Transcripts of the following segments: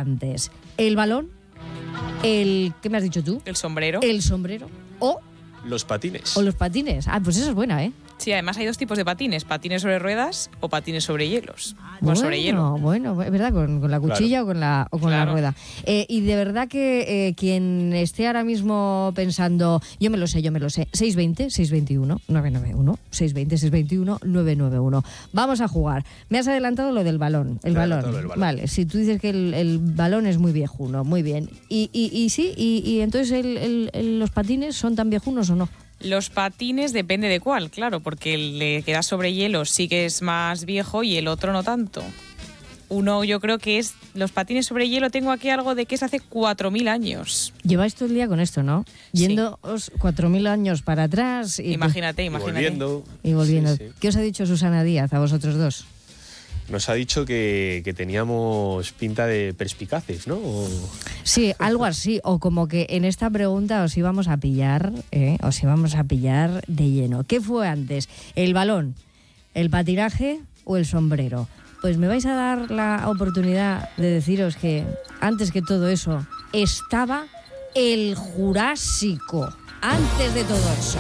antes? ¿El balón? ¿Qué me has dicho tú? El sombrero. ¿El sombrero? ¿O Los patines. los patines? Ah, pues esa es buena, ¿eh? Sí, además hay dos tipos de patines, patines sobre ruedas o patines sobre hielos. Bueno, sobre hielo. Bueno, es verdad, con la cuchilla Claro. o con la rueda. Y de verdad que quien esté ahora mismo pensando, yo me lo sé, 620-621-991, 620-621-991. Vamos a jugar. Me has adelantado lo del balón. El balón. Vale, si tú dices que el balón es muy viejuno, muy bien. Y entonces los patines son tan viejunos o no. Los patines depende de cuál, claro, porque el que da sobre hielo sí que es más viejo y el otro no tanto. Uno yo creo que es los patines sobre hielo, tengo aquí algo de que es hace 4.000 años. Lleváis todo el día con esto, ¿no? Sí. Yéndoos 4.000 años para atrás. Imagínate. Y volviendo. Y volviendo. Sí. ¿Qué os ha dicho Susana Díaz a vosotros dos? Nos ha dicho que teníamos pinta de perspicaces, ¿no? Sí, algo así. O como que en esta pregunta os íbamos a pillar, de lleno. ¿Qué fue antes? ¿El balón, el patinaje o el sombrero? Pues me vais a dar la oportunidad de deciros que antes que todo eso estaba el Jurásico. Antes de todo eso.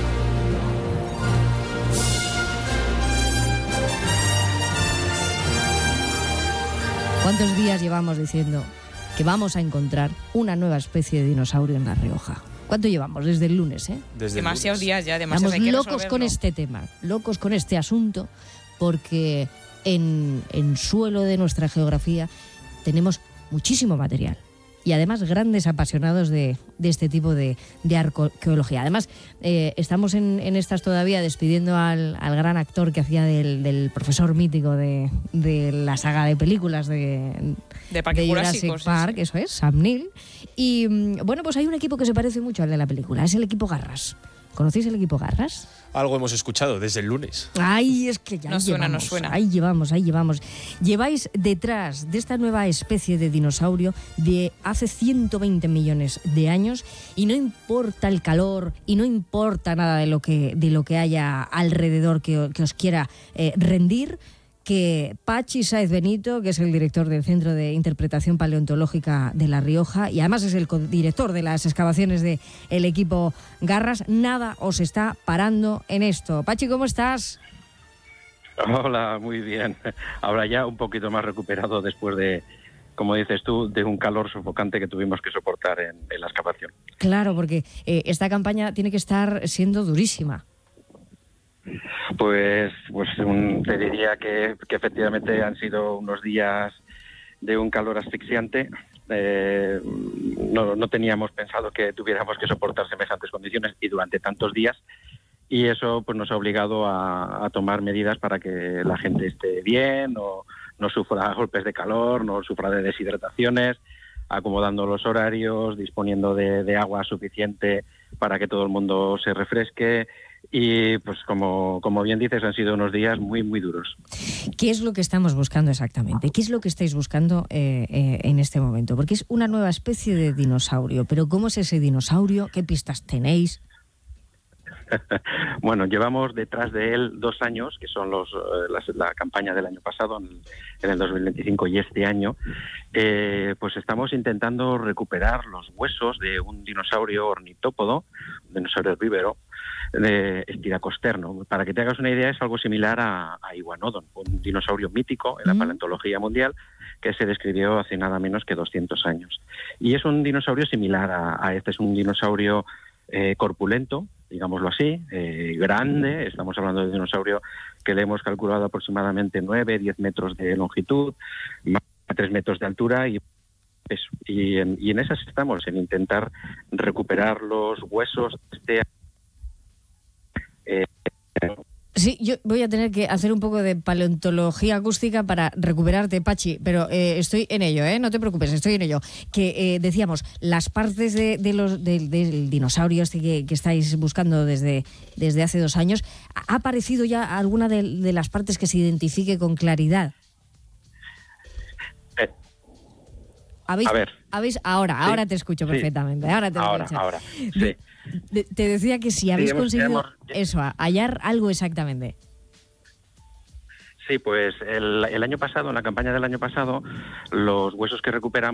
¿Cuántos días llevamos diciendo que vamos a encontrar una nueva especie de dinosaurio en La Rioja? ¿Cuánto llevamos? Desde el lunes, ¿eh? Demasiados días ya, demasiados. Estamos locos con este tema, locos con este asunto, porque en suelo de nuestra geografía tenemos muchísimo material. Y además grandes apasionados de este tipo de arqueología. Además, estamos en estas todavía despidiendo al gran actor que hacía del profesor mítico de la saga de películas de Jurassic Park, sí. Eso es, Sam Neill. Y bueno, pues hay un equipo que se parece mucho al de la película, es el equipo Garras. ¿Conocéis el equipo Garras? Algo hemos escuchado desde el lunes. Ay, es que ya nos suena. Ahí llevamos. Lleváis detrás de esta nueva especie de dinosaurio de hace 120 millones de años y no importa el calor y no importa nada de lo que haya alrededor que os quiera rendir, que Pachi Sáez Benito, que es el director del Centro de Interpretación Paleontológica de La Rioja y además es el codirector de las excavaciones del equipo Garras, nada os está parando en esto. Pachi, ¿cómo estás? Hola, muy bien. Ahora ya un poquito más recuperado después de, como dices tú, de un calor sofocante que tuvimos que soportar en la excavación. Claro, porque esta campaña tiene que estar siendo durísima. Pues te diría que efectivamente han sido unos días de un calor asfixiante. No teníamos pensado que tuviéramos que soportar semejantes condiciones y durante tantos días, y eso pues nos ha obligado a tomar medidas para que la gente esté bien, no sufra golpes de calor, no sufra de deshidrataciones, acomodando los horarios, disponiendo de agua suficiente para que todo el mundo se refresque. Y pues como bien dices, han sido unos días muy, muy duros. ¿Qué es lo que estamos buscando exactamente? ¿Qué es lo que estáis buscando en este momento? Porque es una nueva especie de dinosaurio, pero ¿cómo es ese dinosaurio? ¿Qué pistas tenéis? Bueno, llevamos detrás de él 2 años, que son la campaña del año pasado, en el 2025 y este año, pues estamos intentando recuperar los huesos de un dinosaurio ornitópodo, un dinosaurio herbívoro, de Styracosterno. Para que te hagas una idea, es algo similar a Iguanodon, un dinosaurio mítico en la paleontología mundial que se describió hace nada menos que 200 años. Y es un dinosaurio similar a este, es un dinosaurio corpulento, digámoslo así, grande. Estamos hablando de un dinosaurio que le hemos calculado aproximadamente 9-10 metros de longitud, más de 3 metros de altura y en esas estamos, en intentar recuperar los huesos de Sí, yo voy a tener que hacer un poco de paleontología acústica para recuperarte, Pachi, pero estoy en ello, no te preocupes, estoy en ello. Que decíamos, las partes del dinosaurio este que estáis buscando desde hace 2 años, ¿ha aparecido ya alguna de las partes que se identifique con claridad? Ahora sí, te escucho perfectamente. Ahora, sí. Te decía que si habéis conseguido hallar algo exactamente. Sí, pues el año pasado, en la campaña del año pasado, los huesos que recuperamos